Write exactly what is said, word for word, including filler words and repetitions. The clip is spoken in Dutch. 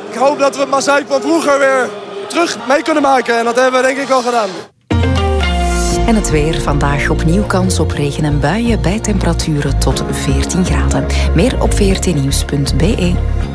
Ik hoop dat we Marseille van vroeger weer terug mee kunnen maken. En dat hebben we denk ik wel gedaan. En het weer. Vandaag opnieuw kans op regen en buien bij temperaturen tot veertien graden. Meer op v r t nieuws punt b e.